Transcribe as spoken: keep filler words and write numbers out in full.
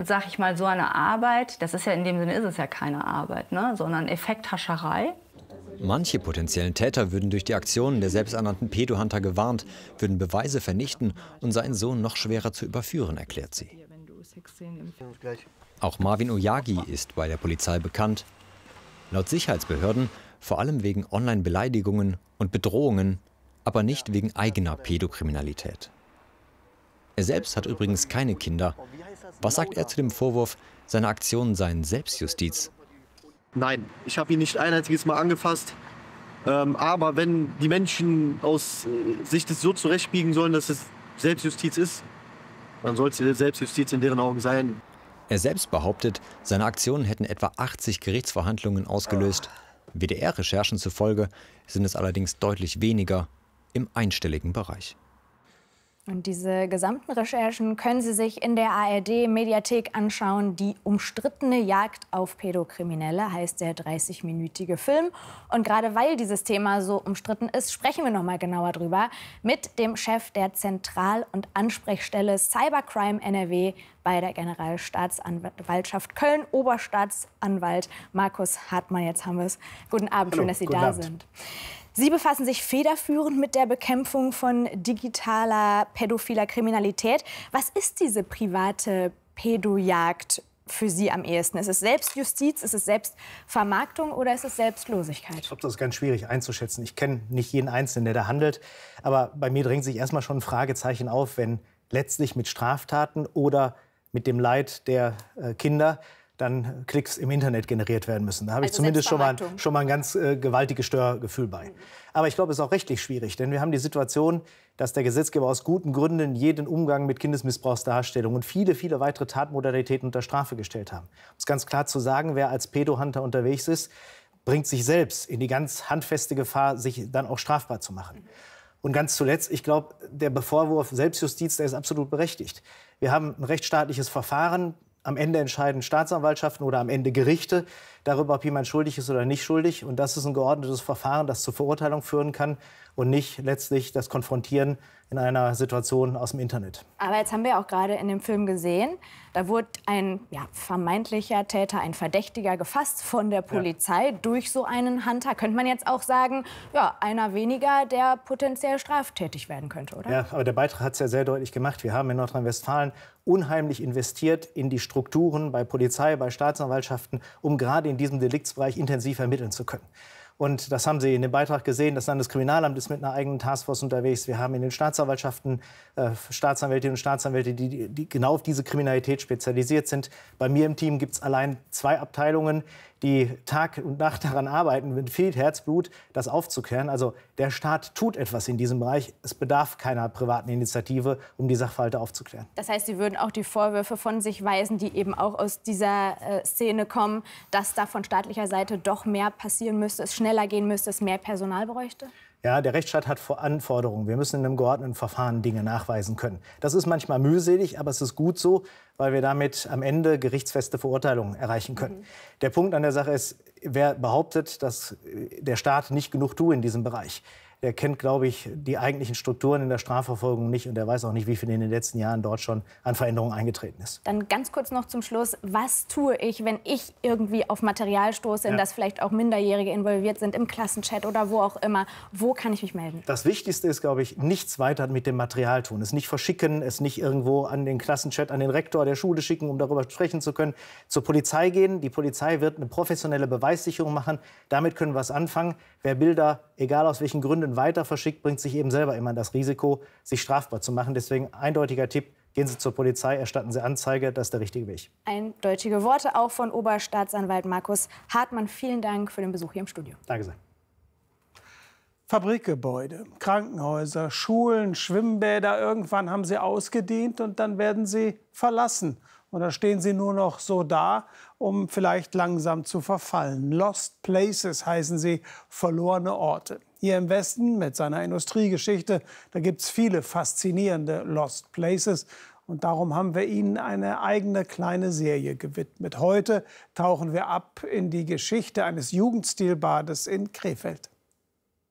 Und sag ich mal, so eine Arbeit, das ist ja in dem Sinne ist es ja keine Arbeit, ne? Sondern Effekthascherei. Manche potenziellen Täter würden durch die Aktionen der selbsternannten Pedo-Hunter gewarnt, würden Beweise vernichten und seien so noch schwerer zu überführen, erklärt sie. Auch Marvin Oyagi ist bei der Polizei bekannt. Laut Sicherheitsbehörden vor allem wegen Online-Beleidigungen und Bedrohungen, aber nicht wegen eigener Pädokriminalität. Er selbst hat übrigens keine Kinder. Was sagt er zu dem Vorwurf, seine Aktionen seien Selbstjustiz? Nein, ich habe ihn nicht ein einziges Mal angefasst. Ähm, aber wenn die Menschen aus äh, sich das so zurechtbiegen sollen, dass es Selbstjustiz ist, dann soll es Selbstjustiz in deren Augen sein. Er selbst behauptet, seine Aktionen hätten etwa achtzig Gerichtsverhandlungen ausgelöst. W D R-Recherchen zufolge sind es allerdings deutlich weniger, im einstelligen Bereich. Und diese gesamten Recherchen können Sie sich in der A R D-Mediathek anschauen. Die umstrittene Jagd auf Pädokriminelle heißt der dreißig-minütige Film. Und gerade weil dieses Thema so umstritten ist, sprechen wir noch mal genauer drüber mit dem Chef der Zentral- und Ansprechstelle Cybercrime N R W bei der Generalstaatsanwaltschaft Köln, Oberstaatsanwalt Markus Hartmann. Jetzt haben wir es. Guten Abend, Hallo, schön, dass Sie guten da Abend. sind. Sie befassen sich federführend mit der Bekämpfung von digitaler pädophiler Kriminalität. Was ist diese private Pädojagd für Sie am ehesten? Ist es Selbstjustiz, ist es Selbstvermarktung oder ist es Selbstlosigkeit? Ich glaube, das ist ganz schwierig einzuschätzen. Ich kenne nicht jeden Einzelnen, der da handelt. Aber bei mir drängt sich erstmal schon ein Fragezeichen auf, wenn letztlich mit Straftaten oder mit dem Leid der äh, Kinder dann Klicks im Internet generiert werden müssen. Da habe ich Also zumindest schon mal, schon mal ein ganz äh, gewaltiges Störgefühl bei. Aber ich glaube, es ist auch rechtlich schwierig, denn wir haben die Situation, dass der Gesetzgeber aus guten Gründen jeden Umgang mit Kindesmissbrauchsdarstellung und viele, viele weitere Tatmodalitäten unter Strafe gestellt haben. Um es ganz klar zu sagen, wer als Pädo-Hunter unterwegs ist, bringt sich selbst in die ganz handfeste Gefahr, sich dann auch strafbar zu machen. Und ganz zuletzt, ich glaube, der Vorwurf Selbstjustiz, der ist absolut berechtigt. Wir haben ein rechtsstaatliches Verfahren. Am Ende entscheiden Staatsanwaltschaften oder am Ende Gerichte darüber, ob jemand schuldig ist oder nicht schuldig. Und das ist ein geordnetes Verfahren, das zur Verurteilung führen kann und nicht letztlich das Konfrontieren in einer Situation aus dem Internet. Aber jetzt haben wir auch gerade in dem Film gesehen, da wurde ein ja, vermeintlicher Täter, ein Verdächtiger gefasst von der Polizei ja. durch so einen Hunter. Könnte man jetzt auch sagen, ja, einer weniger, der potenziell straftätig werden könnte, oder? Ja, aber der Beitrag hat es ja sehr deutlich gemacht. Wir haben in Nordrhein-Westfalen unheimlich investiert in die Strukturen bei Polizei, bei Staatsanwaltschaften, um gerade in diesem Deliktsbereich intensiv ermitteln zu können. Und das haben Sie in dem Beitrag gesehen. Das Landeskriminalamt ist mit einer eigenen Taskforce unterwegs. Wir haben in den Staatsanwaltschaften äh, Staatsanwältinnen und Staatsanwälte, die, die genau auf diese Kriminalität spezialisiert sind. Bei mir im Team gibt es allein zwei Abteilungen, die Tag und Nacht daran arbeiten, mit viel Herzblut das aufzuklären. Also der Staat tut etwas in diesem Bereich. Es bedarf keiner privaten Initiative, um die Sachverhalte aufzuklären. Das heißt, Sie würden auch die Vorwürfe von sich weisen, die eben auch aus dieser äh, Szene kommen, dass da von staatlicher Seite doch mehr passieren müsste, es schneller gehen müsste, es mehr Personal bräuchte? Ja, der Rechtsstaat hat Anforderungen. Wir müssen in einem geordneten Verfahren Dinge nachweisen können. Das ist manchmal mühselig, aber es ist gut so, weil wir damit am Ende gerichtsfeste Verurteilungen erreichen können. Mhm. Der Punkt an der Sache ist, wer behauptet, dass der Staat nicht genug tue in diesem Bereich, der kennt, glaube ich, die eigentlichen Strukturen in der Strafverfolgung nicht und der weiß auch nicht, wie viel in den letzten Jahren dort schon an Veränderungen eingetreten ist. Dann ganz kurz noch zum Schluss, was tue ich, wenn ich irgendwie auf Material stoße, in ja. das vielleicht auch Minderjährige involviert sind, im Klassenchat oder wo auch immer? Wo kann ich mich melden? Das Wichtigste ist, glaube ich, nichts weiter mit dem Material tun. Es nicht verschicken, es nicht irgendwo an den Klassenchat, an den Rektor der Schule schicken, um darüber sprechen zu können. Zur Polizei gehen. Die Polizei wird eine professionelle Beweissicherung machen. Damit können wir was anfangen. Wer Bilder, egal aus welchen Gründen, weiter verschickt, bringt sich eben selber immer das Risiko, sich strafbar zu machen. Deswegen eindeutiger Tipp, gehen Sie zur Polizei, erstatten Sie Anzeige, das ist der richtige Weg. Eindeutige Worte auch von Oberstaatsanwalt Markus Hartmann. Vielen Dank für den Besuch hier im Studio. Danke sehr. Fabrikgebäude, Krankenhäuser, Schulen, Schwimmbäder, irgendwann haben sie ausgedient und dann werden sie verlassen. Und da stehen sie nur noch so da, um vielleicht langsam zu verfallen. Lost Places heißen sie, verlorene Orte. Hier im Westen mit seiner Industriegeschichte, da gibt es viele faszinierende Lost Places. Und darum haben wir Ihnen eine eigene kleine Serie gewidmet. Heute tauchen wir ab in die Geschichte eines Jugendstilbades in Krefeld.